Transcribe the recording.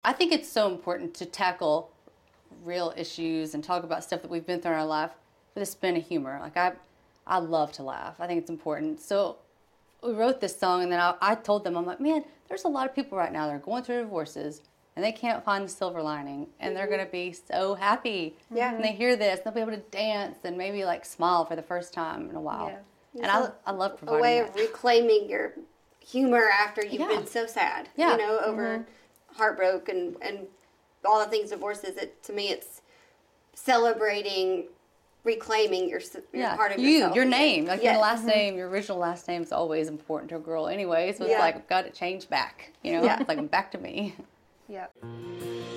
I think it's so important to tackle real issues and talk about stuff that we've been through in our life with a spin of humor. Like I love to laugh. I think it's important. So we wrote this song, and then I told them, I'm like, man, there's a lot of people right now that are going through divorces, and they can't find the silver lining, and they're going to be so happy when they hear this. They'll be able to dance and maybe like smile for the first time in a while. Yeah. And I love providing a way that. of reclaiming your humor after you've been so sad, over heartbreak and all the things divorces. To me, it's celebrating, reclaiming your part of yourself. Your name, like your last name, your original last name is always important to a girl anyway. So it's like, got to change back. It's like back to me. Yep.